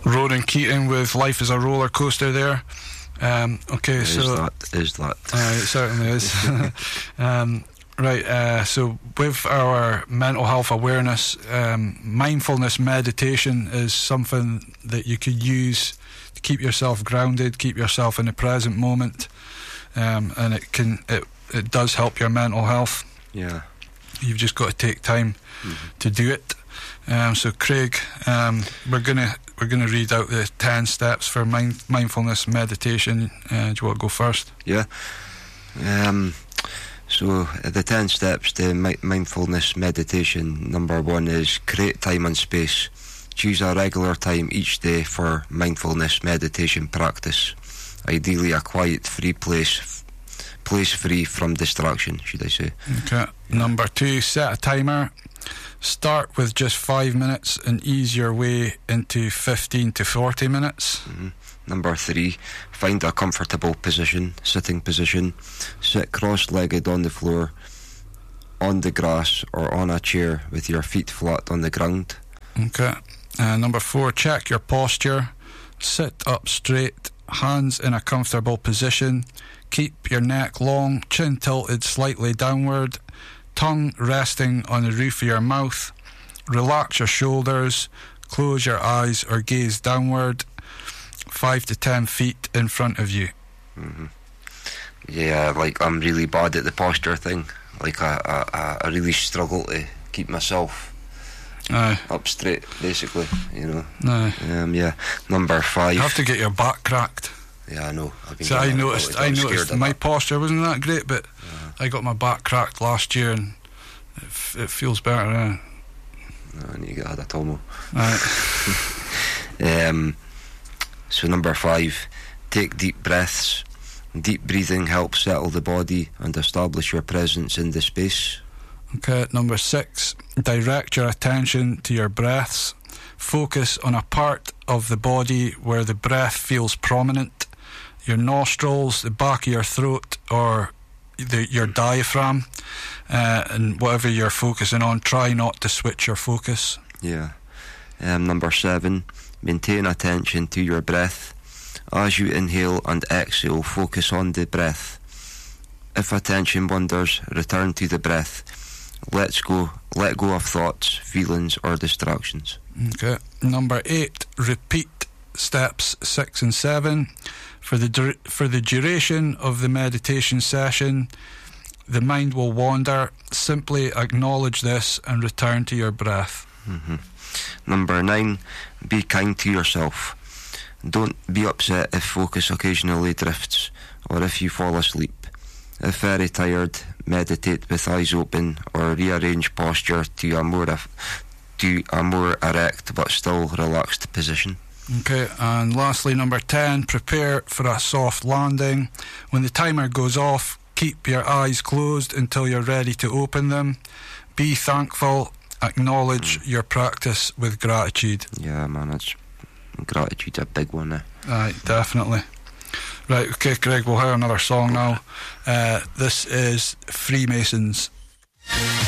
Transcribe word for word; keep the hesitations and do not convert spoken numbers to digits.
Ronan Keating with Life is a Roller Coaster there. Um, okay, is so that, is that. Uh, it certainly is. um, right, uh, so with our mental health awareness, um, mindfulness meditation is something that you could use to keep yourself grounded, keep yourself in the present moment, um, and it can it it does help your mental health. Yeah, you've just got to take time mm-hmm. to do it. Um, so Craig, um, we're gonna we're gonna read out the ten steps for mind, mindfulness meditation. Uh, do you want to go first? Yeah. Um, so uh, the ten steps to mi- mindfulness meditation. Number one is create time and space. Choose a regular time each day for mindfulness meditation practice. Ideally, a quiet, free place, f- place free from distraction, should I say? Okay. Number two, set a timer. Start with just five minutes and ease your way into fifteen to forty minutes. Mm-hmm. Number three, find a comfortable position, sitting position. Sit cross-legged on the floor, on the grass, or on a chair with your feet flat on the ground. Okay. Uh, number four, check your posture. Sit up straight, hands in a comfortable position. Keep your neck long, chin tilted slightly downward, tongue resting on the roof of your mouth. Relax your shoulders, close your eyes or gaze downward, five to ten feet in front of you. Mm-hmm. Yeah, like I'm really bad at the posture thing. Like I, I, I really struggle to keep myself Aye. up straight, basically, you know. Aye. Um, yeah. Number five. You have to get your back cracked. Yeah, I know. I've been so I noticed, I noticed my that. posture wasn't that great, but yeah. I got my back cracked last year, and it, f- it feels better now. No, I need to get out of Tomo. Right. um. So number five, take deep breaths. Deep breathing helps settle the body and establish your presence in the space. Okay, number six, direct your attention to your breaths. Focus on a part of the body where the breath feels prominent. Your nostrils, the back of your throat, or the, your diaphragm, uh, and whatever you're focusing on, try not to switch your focus. Yeah. Um, number seven, maintain attention to your breath. As you inhale and exhale, focus on the breath. If attention wanders, return to the breath. Let's go. Let go of thoughts, feelings, or distractions. Okay. Number eight, repeat steps six and seven. For the dur- for the duration of the meditation session, the mind will wander. Simply acknowledge this and return to your breath. Mm-hmm. Number nine, be kind to yourself. Don't be upset if focus occasionally drifts or if you fall asleep. If very tired, meditate with eyes open or rearrange posture to a more af- to a more erect but still relaxed position. Okay, and lastly, number ten, prepare for a soft landing. When the timer goes off, keep your eyes closed until you're ready to open them. Be thankful. Acknowledge mm. your practice with gratitude. Yeah, man, that's gratitude's a big one. Eh? Aye, definitely. Right, okay, Greg, we'll hear another song now. Uh, this is Freemasons.